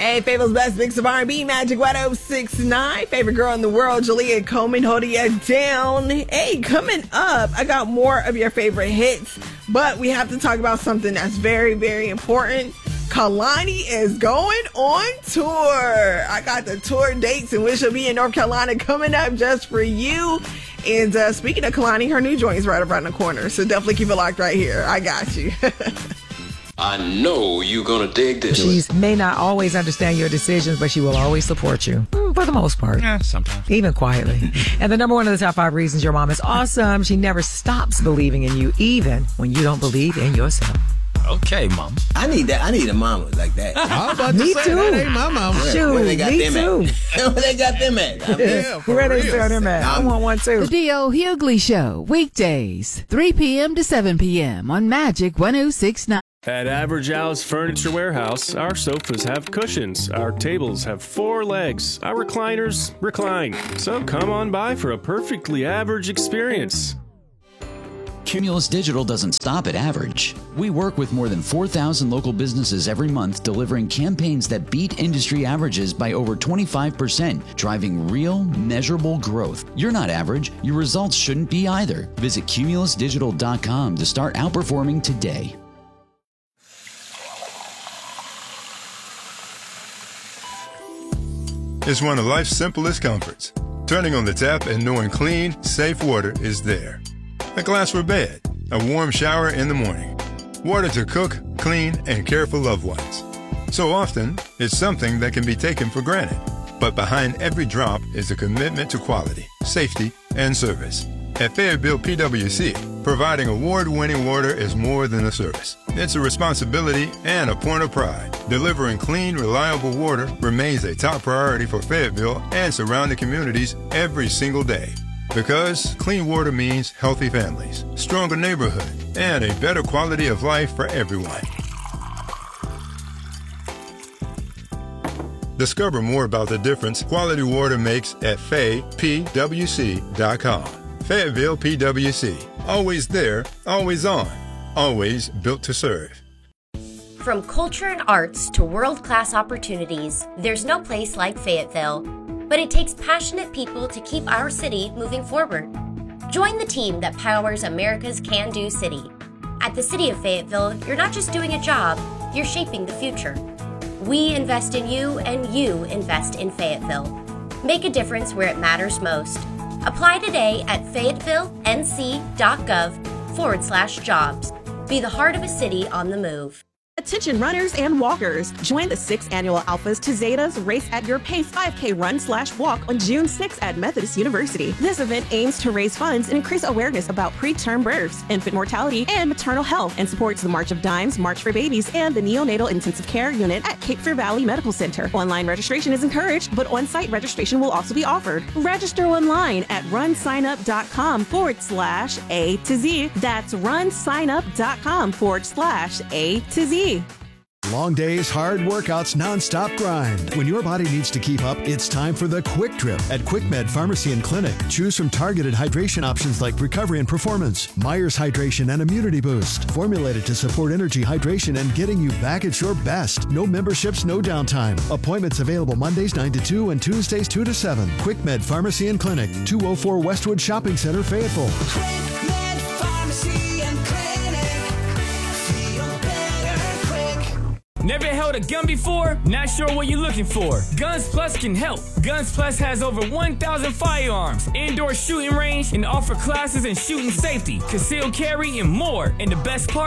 Hey, Fayetteville's best mix of R&B, Magic 1069. Favorite girl in the world, Jalea Coleman, holding you down. Hey, coming up, I got more of your favorite hits, but we have to talk about something that's very, very important. Kehlani is going on tour. I got the tour dates and when she'll be in North Carolina coming up just for you. And speaking of Kehlani, her new joint is right around the corner, so definitely keep it locked right here. I got you. I know you're going to dig this. She may not always understand your decisions, but she will always support you. For the most part. Yeah, sometimes. Even quietly. And the number one of the top 5 reasons your mom is awesome, she never stops believing in you, even when you don't believe in yourself. Okay, Mom. I need that. I need a mama like that. I was about to Me say, too. that ain't my mama. Shoot, Where they got me them too. at? Where they got them at? I mean, Yeah, for Where they real. sell them at? I want one too. The D.O. Hughley Show, weekdays, 3 p.m. to 7 p.m. on Magic 1069. At Average Al's Furniture Warehouse, our sofas have cushions, our tables have 4 legs, our recliners recline. So come on by for a perfectly average experience. Cumulus Digital doesn't stop at average. We work with more than 4,000 local businesses every month, delivering campaigns that beat industry averages by over 25%, driving real, measurable growth. You're not average. Your results shouldn't be either. Visit cumulusdigital.com to start outperforming today. It's one of life's simplest comforts. Turning on the tap and knowing clean, safe water is there. A glass for bed, a warm shower in the morning, water to cook, clean, and care for loved ones. So often, it's something that can be taken for granted. But behind every drop is a commitment to quality, safety, and service. At Fayetteville PWC, providing award-winning water is more than a service. It's a responsibility and a point of pride. Delivering clean, reliable water remains a top priority for Fayetteville and surrounding communities every single day. Because clean water means healthy families, stronger neighborhood, and a better quality of life for everyone. Discover more about the difference quality water makes at faypwc.com. Fayetteville PWC. Always there, always on, always built to serve. From culture and arts to world-class opportunities, there's no place like Fayetteville. But it takes passionate people to keep our city moving forward. Join the team that powers America's can-do city. At the City of Fayetteville, you're not just doing a job, you're shaping the future. We invest in you, and you invest in Fayetteville. Make a difference where it matters most. Apply today at fayetteville.nc.gov/jobs. Be the heart of a city on the move. Attention runners and walkers. Join the 6th annual Alphas to Zetas Race at Your Pace 5K Run/Walk on June 6th at Methodist University. This event aims to raise funds and increase awareness about preterm births, infant mortality, and maternal health, and supports the March of Dimes, March for Babies, and the Neonatal Intensive Care Unit at Cape Fear Valley Medical Center. Online registration is encouraged, but on-site registration will also be offered. Register online at runsignup.com/A to Z. That's runsignup.com/A to Z. Long days, hard workouts, non-stop grind. When your body needs to keep up, it's time for the Quick Trip at QuickMed Pharmacy and Clinic. Choose from targeted hydration options like Recovery and Performance, Myers Hydration and Immunity Boost. Formulated to support energy, hydration, and getting you back at your best. No memberships, no downtime. Appointments available Mondays 9 to 2 and Tuesdays 2 to 7. QuickMed Pharmacy and Clinic, 204 Westwood Shopping Center, Fayetteville. QuickMed Pharmacy and Clinic. Never held a gun before? Not sure what you're looking for? Guns Plus can help. Guns Plus has over 1,000 firearms, indoor shooting range, and offer classes in shooting safety, concealed carry, and more. And the best part,